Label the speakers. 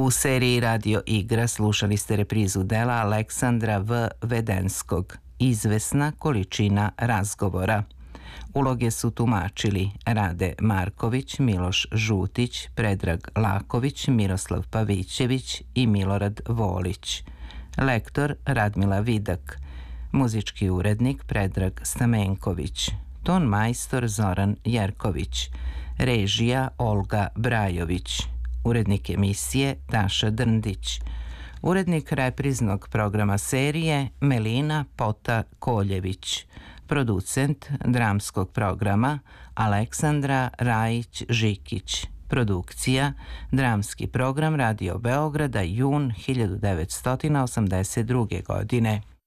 Speaker 1: U seriji Radio igra slušali ste reprizu dela Aleksandra V. Vedenskog Izvesna količina razgovora. Uloge su tumačili Rade Marković, Miloš Žutić, Predrag Laković, Miroslav Pavićević i Milorad Volić. Lektor Radmila Vidak. Muzički urednik Predrag Stamenković. Ton majstor Zoran Jerković. Režija Olga Brajović. Urednik emisije Taša Drndić. Urednik repriznog programa serije Melina Pota-Koljević. Producent dramskog programa Aleksandra Rajić-Žikić. Produkcija Dramski program Radio Beograda, jun 1982. godine.